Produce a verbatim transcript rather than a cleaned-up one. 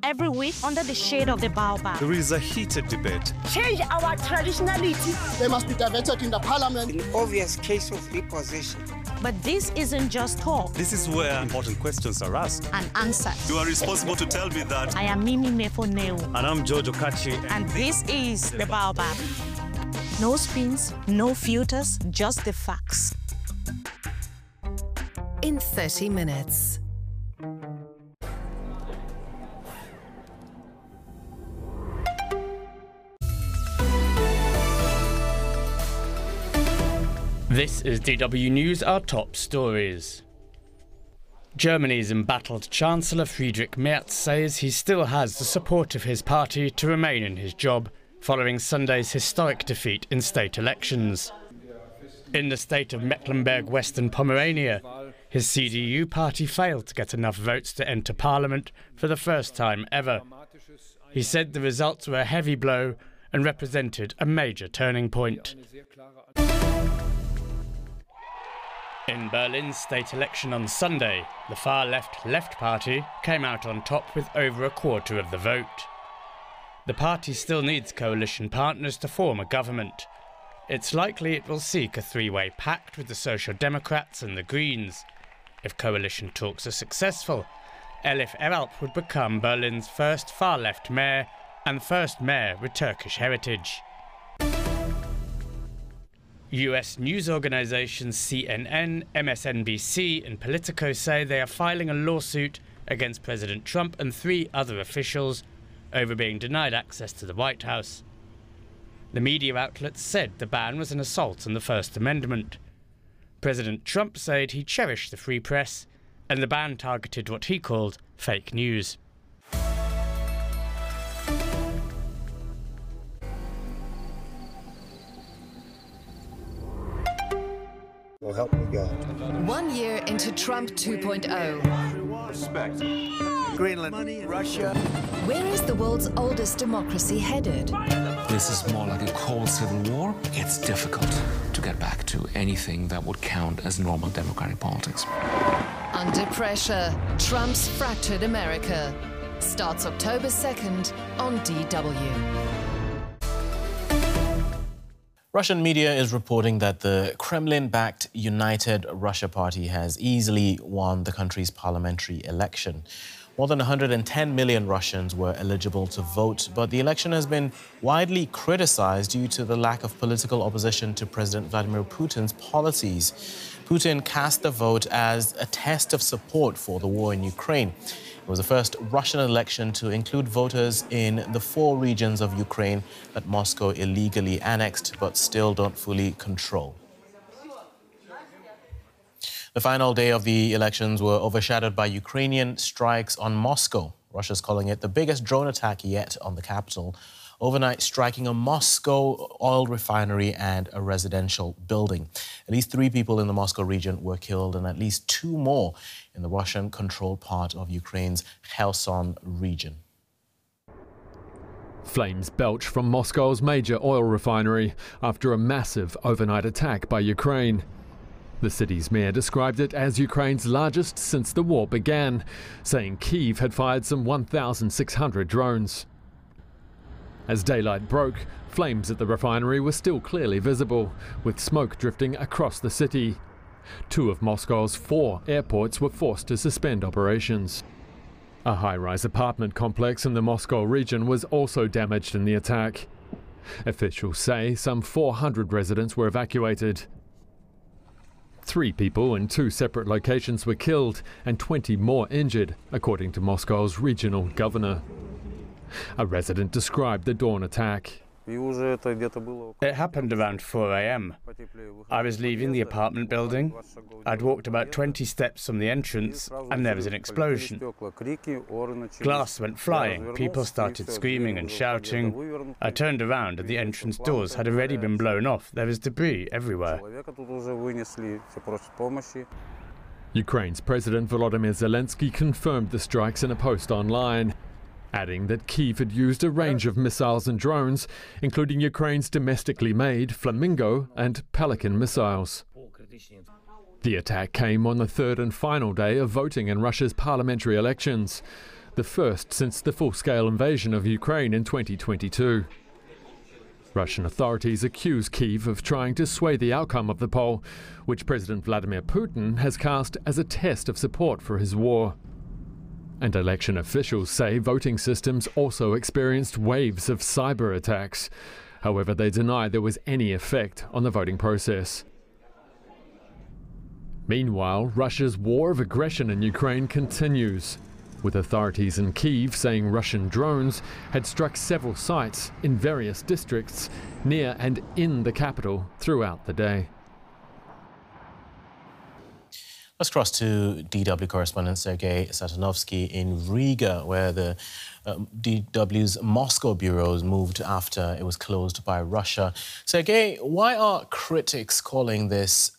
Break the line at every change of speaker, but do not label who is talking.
every week under the shade of the baobab.
There is a heated debate.
Change our traditionality.
They must be diverted in the parliament.
An obvious case of repossession.
But this isn't just talk.
This is where important questions are asked
And answered.
You are responsible to tell me that.
I am Mimi Mefoneu.
And I'm Jojo Kachi.
And this is The Baobab. No spins, no filters, just the facts.
In thirty minutes.
This is D W News, our top stories. Germany's embattled Chancellor Friedrich Merz says he still has the support of his party to remain in his job following Sunday's historic defeat in state elections. In the state of Mecklenburg-Western Pomerania, his C D U party failed to get enough votes to enter parliament for the first time ever. He said the results were a heavy blow and represented a major turning point. In Berlin's state election on Sunday, the far-left Left Party came out on top with over a quarter of the vote. The party still needs coalition partners to form a government. It's likely it will seek a three-way pact with the Social Democrats and the Greens. If coalition talks are successful, Elif Eralp would become Berlin's first far-left mayor and first mayor with Turkish heritage. U S news organizations C N N, M S N B C and Politico say they are filing a lawsuit against President Trump and three other officials over being denied access to the White House. The media outlets said the ban was an assault on the First Amendment. President Trump said he cherished the free press, and the ban targeted what he called fake news.
Well, help me God.
One year into Trump two point oh.
Respect.
Greenland, Russia.
Where is the world's oldest democracy headed?
This is more like a cold civil war. It's difficult to get back to anything that would count as normal democratic politics.
Under pressure, Trump's fractured America. Starts October second on D W.
Russian media is reporting that the Kremlin-backed United Russia Party has easily won the country's parliamentary election. More than one hundred ten million Russians were eligible to vote, but the election has been widely criticized due to the lack of political opposition to President Vladimir Putin's policies. Putin cast the vote as a test of support for the war in Ukraine. It was the first Russian election to include voters in the four regions of Ukraine that Moscow illegally annexed but still don't fully control. The final day of the elections were overshadowed by Ukrainian strikes on Moscow. Russia's calling it the biggest drone attack yet on the capital, overnight striking a Moscow oil refinery and a residential building. At least three people in the Moscow region were killed and at least two more in the Russian-controlled part of Ukraine's Kherson region.
Flames belch from Moscow's major oil refinery after a massive overnight attack by Ukraine. The city's mayor described it as Ukraine's largest since the war began, saying Kyiv had fired some one thousand six hundred drones. As daylight broke, flames at the refinery were still clearly visible, with smoke drifting across the city. Two of Moscow's four airports were forced to suspend operations. A high-rise apartment complex in the Moscow region was also damaged in the attack. Officials say some four hundred residents were evacuated. Three people in two separate locations were killed and twenty more injured, according to Moscow's regional governor. A resident described the dawn attack.
It happened around four a m I was leaving the apartment building. I'd walked about twenty steps from the entrance and there was an explosion. Glass went flying, people started screaming and shouting. I turned around and the entrance doors had already been blown off. There was debris everywhere.
Ukraine's President Volodymyr Zelensky confirmed the strikes in a post online, adding that Kyiv had used a range of missiles and drones, including Ukraine's domestically made Flamingo and Pelican missiles. The attack came on the third and final day of voting in Russia's parliamentary elections. the first since the full-scale invasion of Ukraine in twenty twenty-two. Russian authorities accuse Kyiv of trying to sway the outcome of the poll, which President Vladimir Putin has cast as a test of support for his war. And election officials say voting systems also experienced waves of cyber attacks. However, they deny there was any effect on the voting process. Meanwhile, Russia's war of aggression in Ukraine continues, with authorities in Kyiv saying Russian drones had struck several sites in various districts near and in the capital throughout the day.
Let's cross to D W correspondent Sergei Satanovsky in Riga, where the uh, D W's Moscow bureaus moved after it was closed by Russia. Sergei, why are critics calling this